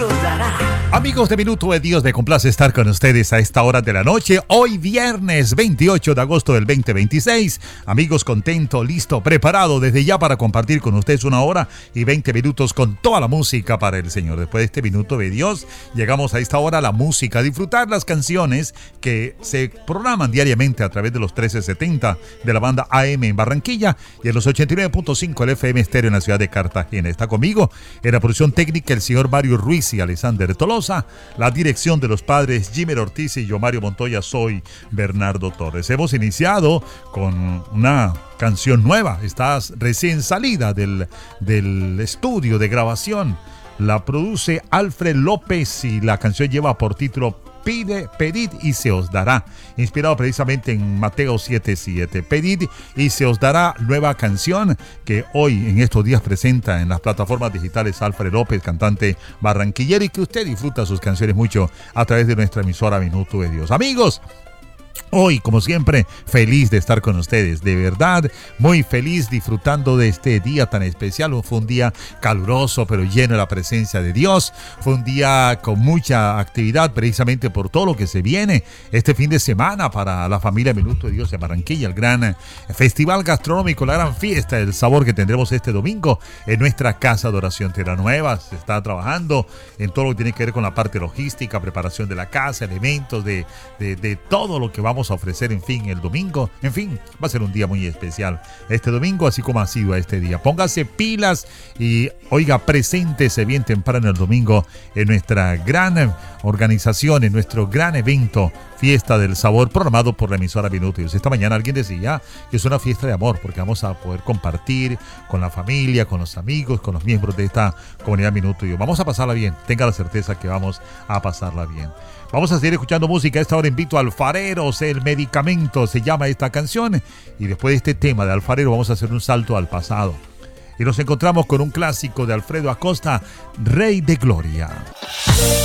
dará. Amigos de Minuto de Dios, me complace estar con ustedes a esta hora de la noche. Hoy viernes 28 de agosto del 2026. Amigos, contento, listo, preparado desde ya para compartir con ustedes 1 hora y 20 minutos con toda la música para el Señor. Después de este Minuto de Dios, llegamos a esta hora a la música, a disfrutar las canciones que se programan diariamente a través de los 1370 de la banda AM en Barranquilla y en los 89.5 el FM Estéreo en la ciudad de Cartagena. Está conmigo en la producción técnica el señor Mario Ruiz y Alexander Tolosa. La dirección de los padres Jimmer Ortiz y yo, Mario Montoya, soy Bernardo Torres. Hemos iniciado con una canción nueva, está recién salida del estudio de grabación. La produce Alfred López y la canción lleva por título Pedid y se os dará, inspirado precisamente en Mateo 7:7. Pedid y se os dará, nueva canción que hoy en estos días presenta en las plataformas digitales Alfred López, cantante barranquillero, y que usted disfruta sus canciones mucho a través de nuestra emisora Minuto de Dios. Amigos, hoy, como siempre, feliz de estar con ustedes, de verdad, muy feliz disfrutando de este día tan especial. Fue un día caluroso, pero lleno de la presencia de Dios. Fue un día con mucha actividad, precisamente por todo lo que se viene este fin de semana para la familia Minuto de Dios de Barranquilla, el gran festival gastronómico, la gran fiesta del sabor que tendremos este domingo en nuestra casa de oración Tierra Nueva. Se está trabajando en todo lo que tiene que ver con la parte logística, preparación de la casa, elementos de todo lo que vamos a ofrecer, en fin, el domingo. En fin, va a ser un día muy especial este domingo, así como ha sido este día. Póngase pilas y, oiga, preséntese bien temprano el domingo en nuestra gran organización, en nuestro gran evento, Fiesta del Sabor, programado por la emisora Minuto de Dios. Esta mañana alguien decía que es una fiesta de amor, porque vamos a poder compartir con la familia, con los amigos, con los miembros de esta comunidad Minuto de Dios. Vamos a pasarla bien, tenga la certeza que vamos a pasarla bien. Vamos a seguir escuchando música. A esta hora invito a Alfareros, el medicamento, se llama esta canción. Y después de este tema de Alfarero vamos a hacer un salto al pasado. Y nos encontramos con un clásico de Alfredo Acosta, Rey de Gloria.